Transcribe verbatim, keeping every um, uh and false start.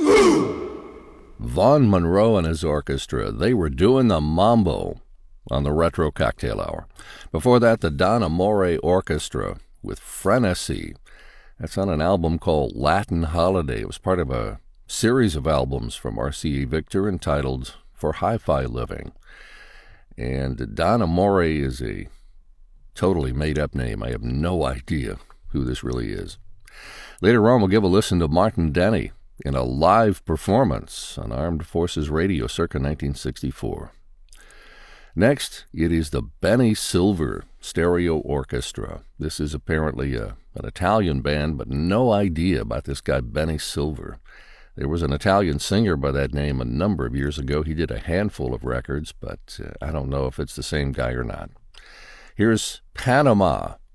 Vaughn Monroe and his orchestra, they were doing the mambo on the Retro Cocktail Hour. Before that, the Don Amore Orchestra with Frenesy. That's on an album called Latin Holiday. It was part of a series of albums from R C A Victor entitled For Hi-Fi Living. And Don Amore is a totally made-up name. I have no idea who this really is. Later on, we'll give a listen to Martin Denny in a live performance on Armed Forces Radio circa nineteen sixty-four. Next, it is the Benny Silver Stereo Orchestra. This is apparently a, an Italian band, but no idea about this guy Benny Silver. There was an Italian singer by that name a number of years ago. He did a handful of records, but uh, I don't know if it's the same guy or not. Here's Panama